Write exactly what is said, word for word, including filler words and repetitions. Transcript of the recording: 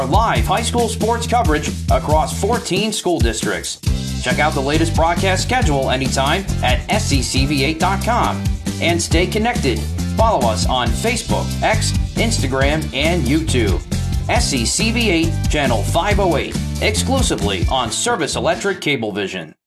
Live high school sports coverage across fourteen school districts. Check out the latest broadcast schedule anytime at S C C V eight dot com. And stay connected. Follow us on Facebook, X, Instagram, and YouTube. S C C V eight Channel five oh eight, exclusively on Service Electric Cablevision.